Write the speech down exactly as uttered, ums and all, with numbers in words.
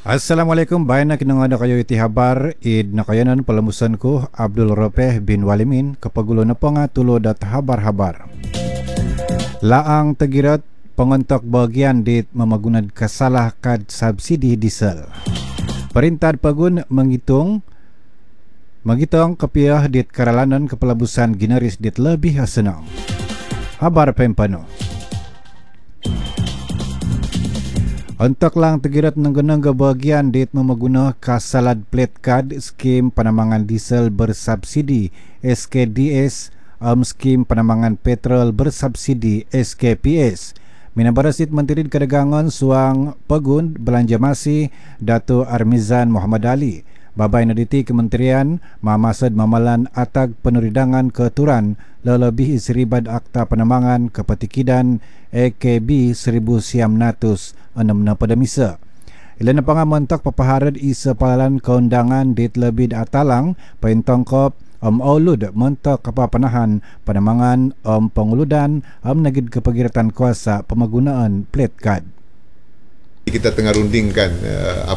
Assalamualaikum, bayan na kinangada kayo iti habar, id na kayanan palamusan ko, Abdul Ropeh bin Walimin, kapagulo na po nga tulod at habar-habar. Laang tagirat, pangontok bagian dit mamagunad kasalah kad subsidi diesel. Perintad pagun mangitong, magitong kapiyah dit karalanan kepelabusan ginaris dit lebih hasenang. Habar pempano. Untuk lang tegirat nangga-nangga bagian dit memaguna kasalad plate card skim panamangan diesel bersubsidi S K D S um, skim panamangan petrol bersubsidi S K P S. Minabarasit Menteri Kedagangan Suang Pegun Belanja Masih Dato' Armizan Muhammad Ali. Babay na diti Kementerian mamasad mamalan atag peneridangan keturan lelebih isribad akta penamangan kepetikidan E K B seribu siam natus enam na padamisa. Ilan na pangamontak papaharad isa palalan keundangan dit lebih atalang paintongkop om aulud montok kapapanahan penamangan om penguludan om nagid kepagiratan kuasa pemagunaan plate card. Kita tengah rundingkan uh,